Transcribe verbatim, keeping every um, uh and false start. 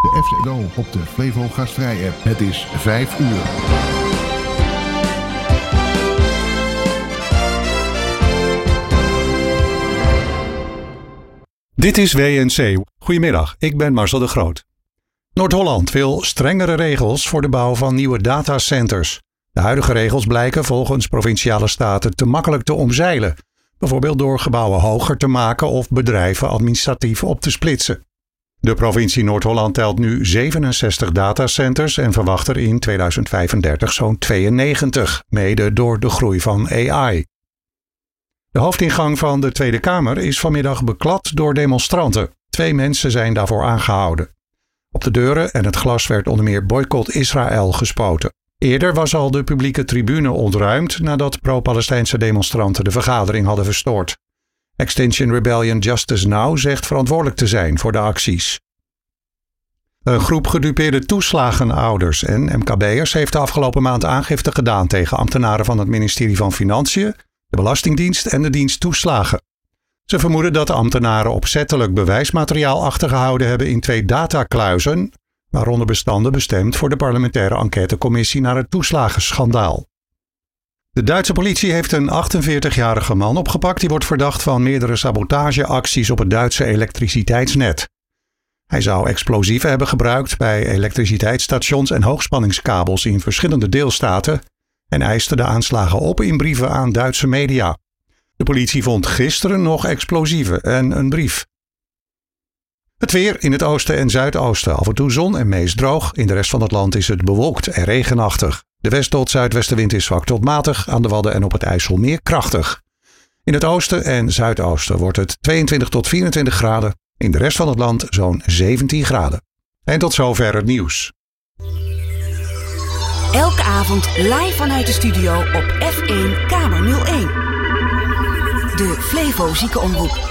De F Z O op de Flevo Gastvrij app. Het is vijf uur. Dit is W N C. Goedemiddag, ik ben Marcel de Groot. Noord-Holland wil strengere regels voor de bouw van nieuwe datacenters. De huidige regels blijken volgens provinciale staten te makkelijk te omzeilen. Bijvoorbeeld door gebouwen hoger te maken of bedrijven administratief op te splitsen. De provincie Noord-Holland telt nu zevenenzestig datacenters en verwacht er in tweeduizend vijfendertig zo'n tweeënnegentig, mede door de groei van A I. De hoofdingang van de Tweede Kamer is vanmiddag beklad door demonstranten. Twee mensen zijn daarvoor aangehouden. Op de deuren en het glas werd onder meer boycott Israël gespoten. Eerder was al de publieke tribune ontruimd nadat pro-Palestijnse demonstranten de vergadering hadden verstoord. Extinction Rebellion Justice Now zegt verantwoordelijk te zijn voor de acties. Een groep gedupeerde toeslagenouders en M K B'ers heeft de afgelopen maand aangifte gedaan tegen ambtenaren van het ministerie van Financiën, de Belastingdienst en de dienst toeslagen. Ze vermoeden dat de ambtenaren opzettelijk bewijsmateriaal achtergehouden hebben in twee datakluizen, waaronder bestanden bestemd voor de parlementaire enquêtecommissie naar het toeslagenschandaal. De Duitse politie heeft een achtenveertigjarige man opgepakt die wordt verdacht van meerdere sabotageacties op het Duitse elektriciteitsnet. Hij zou explosieven hebben gebruikt bij elektriciteitsstations en hoogspanningskabels in verschillende deelstaten en eiste de aanslagen op in brieven aan Duitse media. De politie vond gisteren nog explosieven en een brief. Het weer in het oosten en zuidoosten. Af en toe zon en meest droog. In de rest van het land is het bewolkt en regenachtig. De west- tot zuidwestenwind is zwak tot matig. Aan de Wadden en op het IJsselmeer krachtig. In het oosten en zuidoosten wordt het tweeëntwintig tot vierentwintig graden. In de rest van het land zo'n zeventien graden. En tot zover het nieuws. Elke avond live vanuit de studio op F één Kamer nul één. De Flevo Ziekenomroep.